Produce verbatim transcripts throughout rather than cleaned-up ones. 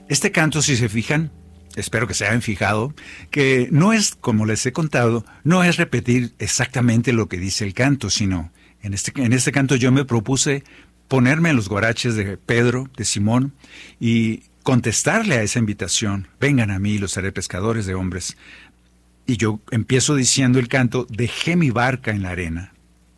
Este canto, si se fijan, espero que se hayan fijado, que no es, como les he contado, no es repetir exactamente lo que dice el canto, sino en este, en este canto yo me propuse ponerme en los guaraches de Pedro, de Simón, y contestarle a esa invitación: vengan a mí, los haré pescadores de hombres. Y yo empiezo diciendo el canto: dejé mi barca en la arena.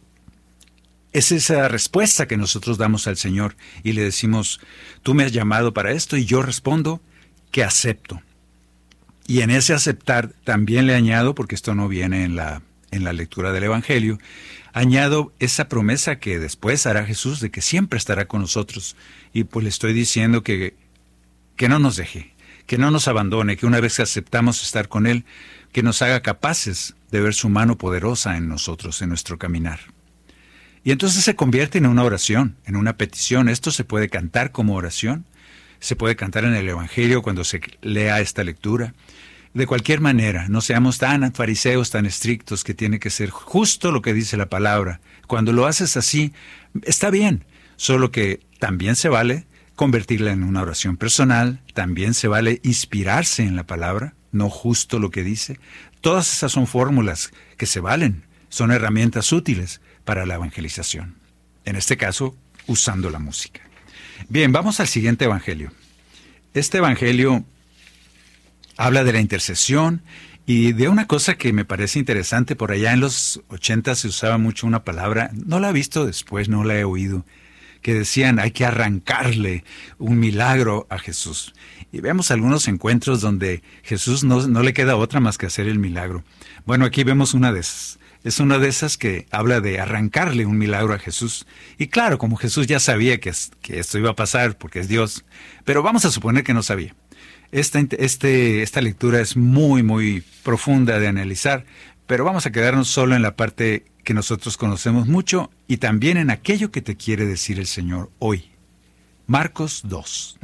Es esa respuesta que nosotros damos al Señor y le decimos: tú me has llamado para esto, y yo respondo que acepto. Y en ese aceptar también le añado, porque esto no viene en la, en la lectura del Evangelio, añado esa promesa que después hará Jesús de que siempre estará con nosotros. Y pues le estoy diciendo que, que no nos deje, que no nos abandone, que una vez que aceptamos estar con Él, que nos haga capaces de ver su mano poderosa en nosotros, en nuestro caminar. Y entonces se convierte en una oración, en una petición. Esto se puede cantar como oración, se puede cantar en el Evangelio cuando se lea esta lectura. De cualquier manera, no seamos tan fariseos, tan estrictos, que tiene que ser justo lo que dice la palabra. Cuando lo haces así, está bien, solo que también se vale convertirla en una oración personal, también se vale inspirarse en la palabra, no justo lo que dice. Todas esas son fórmulas que se valen, son herramientas útiles para la evangelización. En este caso, usando la música. Bien, vamos al siguiente evangelio. Este evangelio habla de la intercesión y de una cosa que me parece interesante. Por allá en los ochenta se usaba mucho una palabra, no la he visto después, no la he oído, que decían: hay que arrancarle un milagro a Jesús. Y vemos algunos encuentros donde Jesús no, no le queda otra más que hacer el milagro. Bueno, aquí vemos una de esas. Es una de esas que habla de arrancarle un milagro a Jesús. Y claro, como Jesús ya sabía que, que esto iba a pasar porque es Dios, pero vamos a suponer que no sabía. Esta, este, esta lectura es muy, muy profunda de analizar, pero vamos a quedarnos solo en la parte que nosotros conocemos mucho y también en aquello que te quiere decir el Señor hoy. Marcos dos.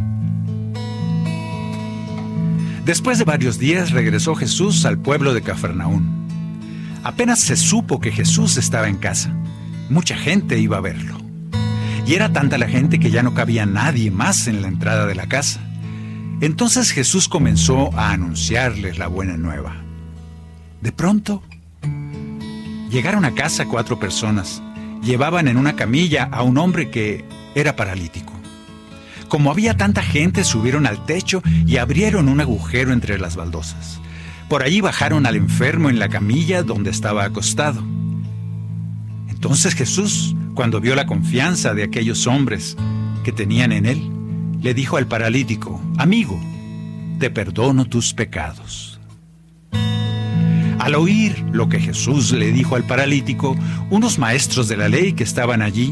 Después de varios días regresó Jesús al pueblo de Cafarnaún. Apenas se supo que Jesús estaba en casa, mucha gente iba a verlo. Y era tanta la gente que ya no cabía nadie más en la entrada de la casa. Entonces Jesús comenzó a anunciarles la buena nueva. De pronto, llegaron a casa cuatro personas. Llevaban en una camilla a un hombre que era paralítico. Como había tanta gente, subieron al techo y abrieron un agujero entre las baldosas. Por allí bajaron al enfermo en la camilla donde estaba acostado. Entonces Jesús, cuando vio la confianza de aquellos hombres que tenían en él, le dijo al paralítico: amigo, te perdono tus pecados. Al oír lo que Jesús le dijo al paralítico, unos maestros de la ley que estaban allí